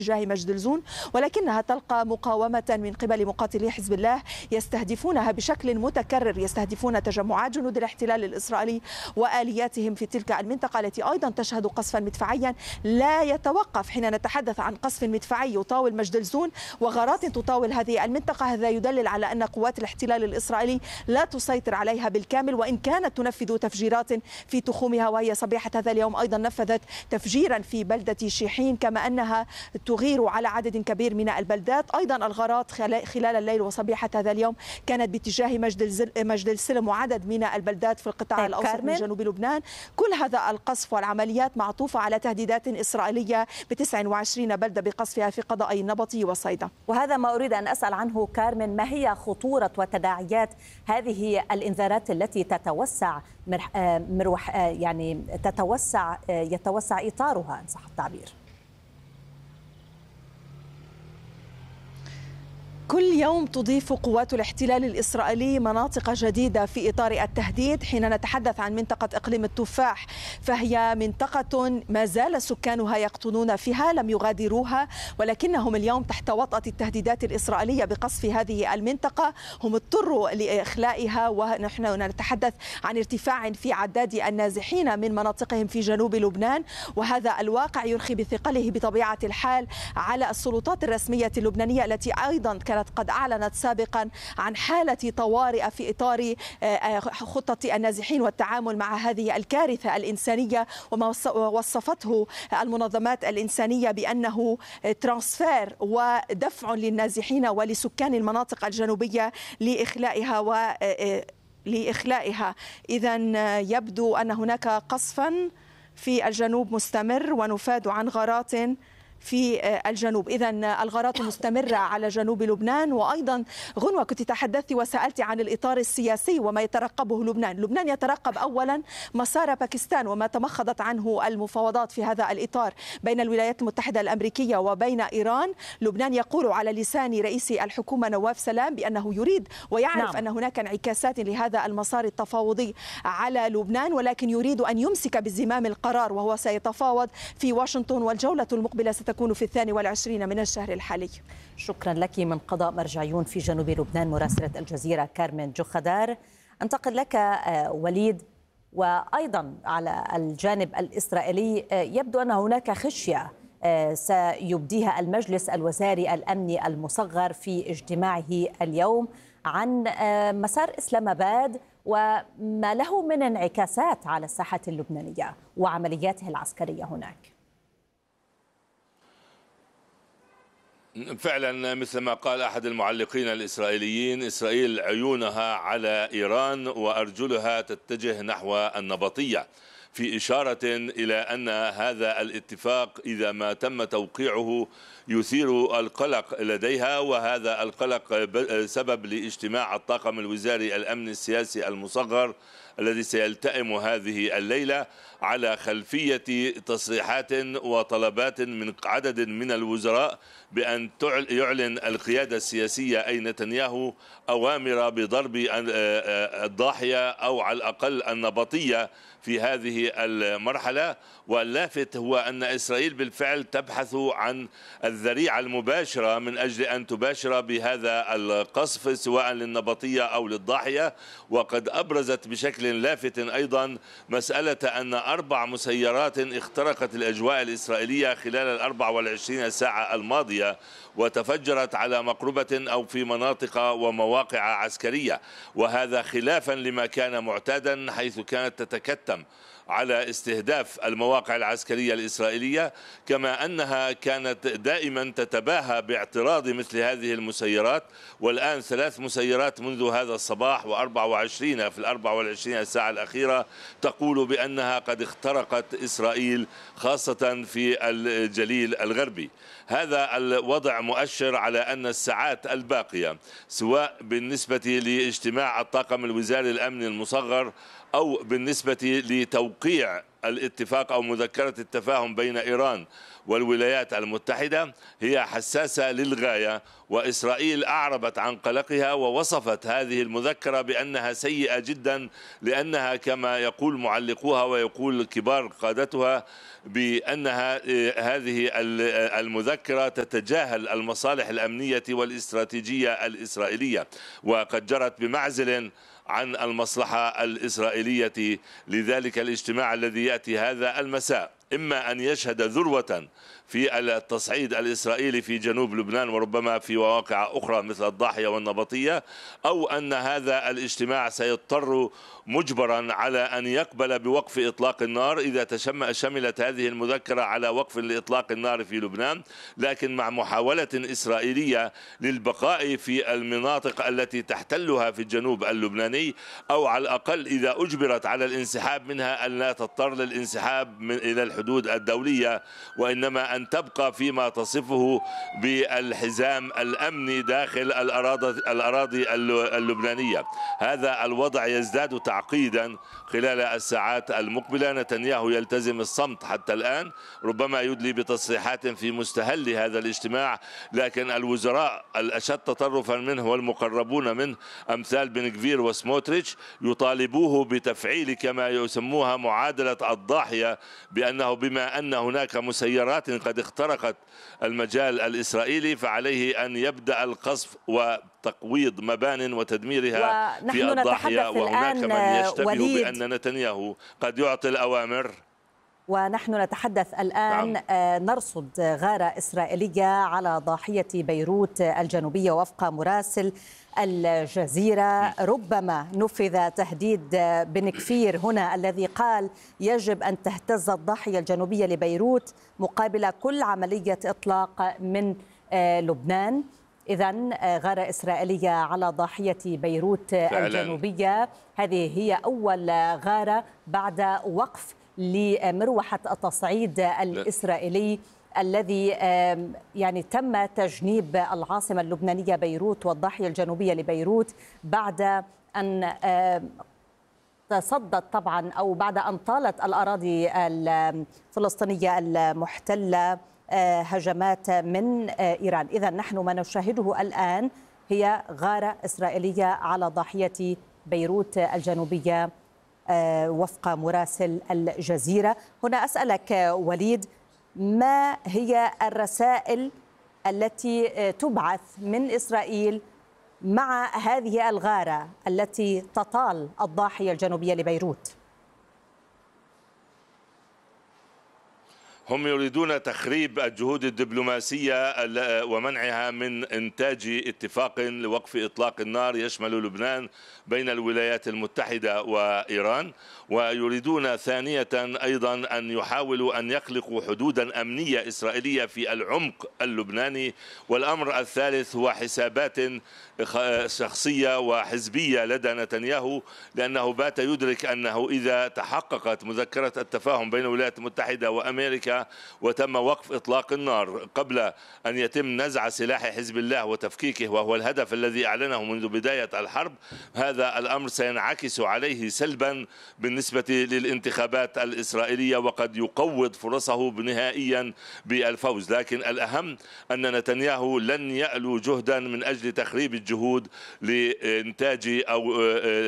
اتجاه مجدلزون، ولكنها تلقى مقاومة من قبل مقاتلي حزب الله يستهدفونها بشكل متكرر، يستهدفون تجمعات جنود الاحتلال الإسرائيلي وآلياتهم في تلك المنطقة التي أيضا تشهد قصفا مدفعيا لا يتوقف. حين نتحدث عن قصف مدفعي يطاول مجدلزون وغارات تطاول هذه المنطقة، هذا يدلل على أن قوات الاحتلال الإسرائيلي لا تسيطر عليها بالكامل، وإن كانت تنفذ تفجيرات في تخومها. وهي صبيحة هذا اليوم أيضا نفذت تفجيرا في بلدة شيحين، كما أنها تغير على عدد كبير من البلدات. أيضا الغارات خلال الليل وصبيحة هذا اليوم كانت باتجاه مجد السلم وعدد من البلدات في القطاع الأوسط من جنوب لبنان. كل هذا القصف والعمليات معطوفة على تهديدات إسرائيلية ب 29 بلدة بقصفها في قضاء النبطي وصيدا. وهذا ما أريد أن أسأل عنه كارمن، ما هي خطورة وتداعيات هذه الإنذارات التي تتوسع يعني يتوسع إطارها إن صح التعبير؟ كل يوم تضيف قوات الاحتلال الإسرائيلي مناطق جديدة في إطار التهديد. حين نتحدث عن منطقة إقليم التفاح فهي منطقة ما زال سكانها يقطنون فيها، لم يغادروها، ولكنهم اليوم تحت وطأة التهديدات الإسرائيلية بقصف هذه المنطقة هم اضطروا لإخلائها. ونحن نتحدث عن ارتفاع في عداد النازحين من مناطقهم في جنوب لبنان، وهذا الواقع يرخي بثقله بطبيعة الحال على السلطات الرسمية اللبنانية التي أيضا كانت قد أعلنت سابقا عن حالة طوارئ في إطار خطة النازحين والتعامل مع هذه الكارثة الإنسانية، وما وصفته المنظمات الإنسانية بأنه ترانسفير ودفع للنازحين ولسكان المناطق الجنوبية لإخلائها. إذن يبدو أن هناك قصفا في الجنوب مستمر، ونفاد عن غارات في الجنوب. إذن الغارات مستمرة على جنوب لبنان. وأيضا غنوة كنت تحدثت وسألت عن الإطار السياسي وما يترقبه لبنان. لبنان يترقب أولا مسار باكستان وما تمخضت عنه المفاوضات في هذا الإطار بين الولايات المتحدة الأمريكية وبين إيران. لبنان يقول على لسان رئيس الحكومة نواف سلام بأنه يريد ويعرف أن هناك انعكاسات لهذا المسار التفاوضي على لبنان، ولكن يريد أن يمسك بزمام القرار وهو سيتفاوض في واشنطن، والجولة المقبلة تكون في 22 من الشهر الحالي. شكرا لك. من قضاء مرجعيون في جنوب لبنان مراسلة الجزيرة كارمن جوخدار. انتقل لك وليد، وأيضا على الجانب الإسرائيلي يبدو أن هناك خشية سيبديها المجلس الوزاري الأمني المصغر في اجتماعه اليوم عن مسار إسلام آباد وما له من انعكاسات على الساحة اللبنانية وعملياته العسكرية هناك. فعلا مثل ما قال أحد المعلقين الإسرائيليين، إسرائيل عيونها على إيران وأرجلها تتجه نحو النبطية، في إشارة إلى أن هذا الاتفاق إذا ما تم توقيعه يثير القلق لديها، وهذا القلق سبب لاجتماع الطاقم الوزاري الأمن السياسي المصغر الذي سيلتئم هذه الليلة على خلفية تصريحات وطلبات من عدد من الوزراء بأن يعلن القيادة السياسية أي نتنياهو أوامر بضرب الضاحية أو على الأقل النبطية في هذه المرحلة. واللافت هو أن إسرائيل بالفعل تبحث عن الذريعة المباشرة من أجل أن تباشر بهذا القصف سواء للنبطية أو للضاحية. وقد أبرزت بشكل لافت أيضا مسألة أن 4 مسيرات اخترقت الأجواء الإسرائيلية خلال 24 ساعة الماضية وتفجرت على مقربة أو في مناطق ومواقع عسكرية، وهذا خلافا لما كان معتادا حيث كانت تتكتم على استهداف المواقع العسكرية الإسرائيلية، كما أنها كانت دائما تتباهى باعتراض مثل هذه المسيرات. والآن 3 مسيرات منذ هذا الصباح و24 في 24 ساعة الأخيرة تقول بأنها قد اخترقت إسرائيل خاصة في الجليل الغربي. هذا الوضع مؤشر على أن الساعات الباقية سواء بالنسبة لاجتماع الطاقم الوزاري الأمني المصغر أو بالنسبة لتوقيع الاتفاق أو مذكرة التفاهم بين إيران والولايات المتحدة هي حساسة للغاية، وإسرائيل أعربت عن قلقها ووصفت هذه المذكرة بأنها سيئة جدا، لأنها كما يقول معلقوها ويقول كبار قادتها بأنها هذه المذكرة تتجاهل المصالح الأمنية والاستراتيجية الإسرائيلية، وقد جرت بمعزل عن المصلحة الإسرائيلية. لذلك الاجتماع الذي يأتي هذا المساء إما أن يشهد ذروة في التصعيد الإسرائيلي في جنوب لبنان وربما في مواقع أخرى مثل الضاحية والنبطية، أو أن هذا الاجتماع سيضطر مجبرا على أن يقبل بوقف إطلاق النار إذا شملت هذه المذكرة على وقف لإطلاق النار في لبنان، لكن مع محاولة إسرائيلية للبقاء في المناطق التي تحتلها في الجنوب اللبناني، أو على الأقل إذا أجبرت على الانسحاب منها أن لا تضطر للانسحاب إلى الحدود الدولية، وإنما أن تبقى فيما تصفه بالحزام الأمني داخل الأراضي اللبنانية. هذا الوضع يزداد تعقيدا خلال الساعات المقبلة. نتنياهو يلتزم الصمت حتى الآن، ربما يدلي بتصريحات في مستهل هذا الاجتماع، لكن الوزراء الأشد تطرفا منه والمقربون منه أمثال بن غفير وسموتريتش يطالبوه بتفعيل كما يسموها معادلة الضاحية، بأنه بما أن هناك مسيرات قد اخترقت المجال الإسرائيلي فعليه أن يبدأ القصف وتقويض مبان وتدميرها في الضاحية. وهناك من يشتبه بأن نتنياهو قد يعطي الأوامر. ونحن نتحدث الآن نرصد غارة إسرائيلية على ضاحية بيروت الجنوبية وفق مراسل الجزيرة. ربما نفذ تهديد بن غفير هنا الذي قال يجب أن تهتز الضاحية الجنوبية لبيروت مقابل كل عملية إطلاق من لبنان. إذن غارة إسرائيلية على ضاحية بيروت الجنوبية، هذه هي أول غارة بعد وقف لمروحة التصعيد الإسرائيلي الذي يعني تم تجنيب العاصمة اللبنانية بيروت والضاحية الجنوبية لبيروت بعد أن تصدت طبعا أو بعد أن طالت الأراضي الفلسطينية المحتلة هجمات من إيران. إذن نحن ما نشاهده الآن هي غارة إسرائيلية على ضاحية بيروت الجنوبية وفق مراسل الجزيرة. هنا أسألك وليد، ما هي الرسائل التي تبعث من إسرائيل مع هذه الغارة التي تطال الضاحية الجنوبية لبيروت؟ هم يريدون تخريب الجهود الدبلوماسية ومنعها من إنتاج اتفاق لوقف إطلاق النار يشمل لبنان بين الولايات المتحدة وإيران، ويريدون ثانية أيضا أن يحاولوا أن يخلقوا حدودا أمنية إسرائيلية في العمق اللبناني. والأمر الثالث هو حسابات شخصية وحزبية لدى نتنياهو، لأنه بات يدرك أنه إذا تحققت مذكرة التفاهم بين الولايات المتحدة وأمريكا وتم وقف إطلاق النار قبل أن يتم نزع سلاح حزب الله وتفكيكه، وهو الهدف الذي أعلنه منذ بداية الحرب، هذا الأمر سينعكس عليه سلبا بالنسبة للانتخابات الإسرائيلية وقد يقوض فرصه نهائيا بالفوز. لكن الأهم أن نتنياهو لن يألو جهدا من أجل تخريب الجهود لإنتاج أو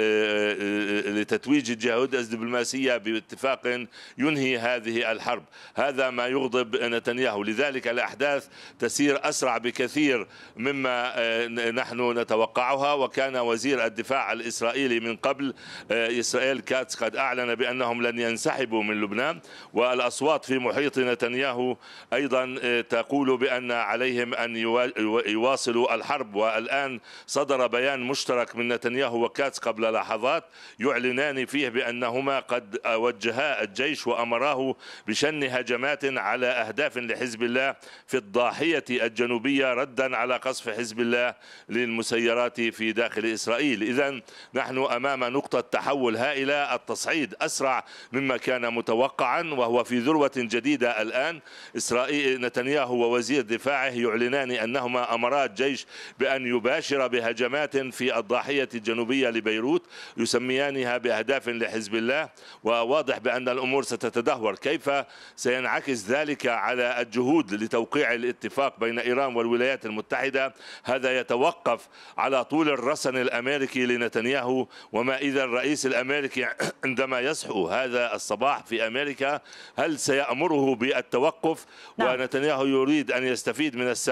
لتتويج الجهود الدبلوماسية باتفاق ينهي هذه الحرب. هذا ما يغضب نتنياهو. لذلك الأحداث تسير أسرع بكثير مما نحن نتوقعها. وكان وزير الدفاع الإسرائيلي من قبل إسرائيل كاتس قد أعلن بأنهم لن ينسحبوا من لبنان، والأصوات في محيط نتنياهو أيضا تقول بأن عليهم أن يواصلوا الحرب. والآن صدر بيان مشترك من نتنياهو وكاتس قبل لحظات يعلنان فيه بأنهما قد وجها الجيش وأمراه بشن هجمات على أهداف لحزب الله في الضاحية الجنوبية ردا على قصف حزب الله للمسيرات في داخل إسرائيل. إذن نحن أمام نقطة تحول هائلة. التصعيد أسرع مما كان متوقعا وهو في ذروة جديدة الآن. إسرائيل نتنياهو ووزير دفاعه يعلنان أنهما أمرا الجيش بأن يباشر بهجمات في الضاحية الجنوبية لبيروت يسميانها بأهداف لحزب الله، وواضح بأن الأمور ستتدهور. كيف سينعكس ينعكس ذلك على الجهود لتوقيع الاتفاق بين إيران والولايات المتحدة، هذا يتوقف على طول الرسن الأمريكي لنتنياهو. وما إذا الرئيس الأمريكي عندما يصحو هذا الصباح في أمريكا هل سيأمره بالتوقف؟ ونتنياهو يريد أن يستفيد من